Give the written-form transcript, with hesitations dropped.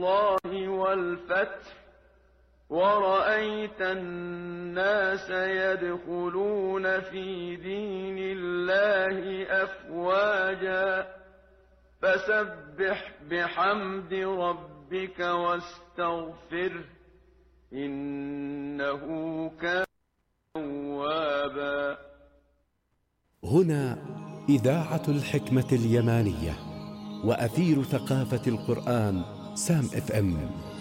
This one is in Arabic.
الله والفتح ورأيت الناس يدخلون في دين الله أفواجا فسبح بحمد ربك واستغفره إنه كان توابا. هنا إذاعة الحكمة اليمانية وأثير ثقافة القرآن سام FM.